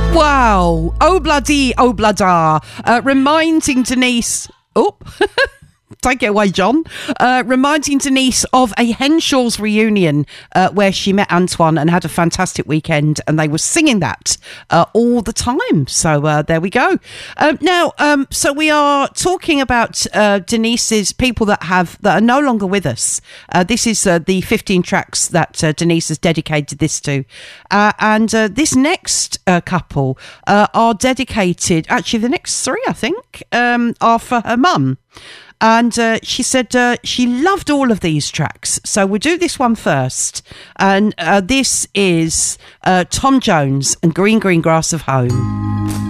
Wow. Oh, bloody, oh, blada. Reminding Denise... Oh, take it away, John. Reminding Denise of a Henshaw's reunion where she met Antoine and had a fantastic weekend, and they were singing that all the time. So there we go. Now, so we are talking about Denise's people that are no longer with us. This is the 15 tracks that Denise has dedicated this to. And this next couple are dedicated, actually the next three, I think, are for her mum. And she said she loved all of these tracks. So we'll do this one first. And this is Tom Jones and Green Green Grass of Home.